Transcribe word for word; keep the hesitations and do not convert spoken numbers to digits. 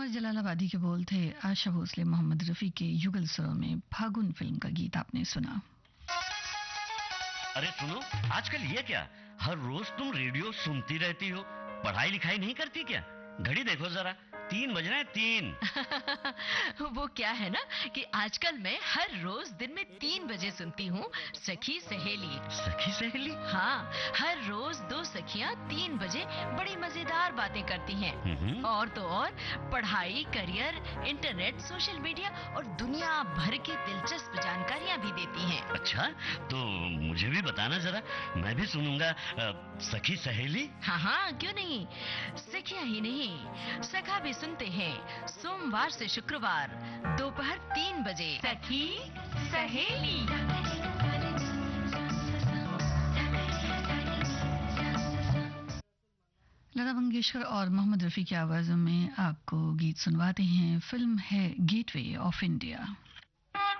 और जलालाबादी के बोल थे आशा भोसले मोहम्मद रफी के युगल स्वरों में फागुन फिल्म का गीत आपने सुना। अरे सुनो, आजकल ये क्या, हर रोज तुम रेडियो सुनती रहती हो, पढ़ाई लिखाई नहीं करती क्या? घड़ी देखो जरा, तीन बज रहे हैं, तीन। वो क्या है ना कि आजकल मैं हर रोज दिन में तीन बजे सुनती हूँ सखी सहेली। सखी सहेली? हाँ, हर रोज दो सखियाँ तीन बजे बड़ी मजेदार बातें करती हैं। और तो और पढ़ाई, करियर, इंटरनेट, सोशल मीडिया और दुनिया भर की दिलचस्प जानकारियाँ भी देती हैं। अच्छा, तो मुझे भी बताना जरा, मैं भी सुनूंगा सखी सहेली। हाँ हाँ, क्यों नहीं, सखियाँ ही नहीं सखा भी सुनते हैं सोमवार से शुक्रवार दोपहर तीन बजे सखी सहेली। लता मंगेशकर और मोहम्मद रफी की आवाजों में आपको गीत सुनवाते हैं। फिल्म है गेटवे ऑफ इंडिया।